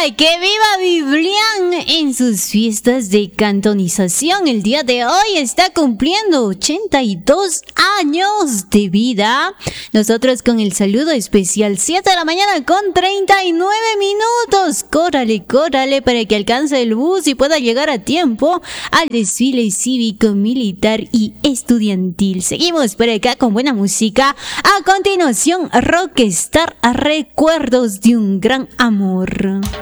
¡Que viva Biblián en sus fiestas de cantonización! El día de hoy está cumpliendo 82 años de vida. Nosotros con el saludo especial, 7 de la mañana con 39 minutos. Córale, córale para que alcance el bus y pueda llegar a tiempo al desfile cívico, militar y estudiantil. Seguimos por acá con buena música. A continuación, Rockstar, Recuerdos de un gran amor.